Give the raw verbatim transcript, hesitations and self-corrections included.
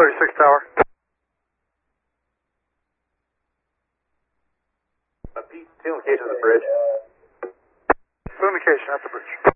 thirty-six Tower. Uh, Pete, two location of the bridge. Two indication at the bridge.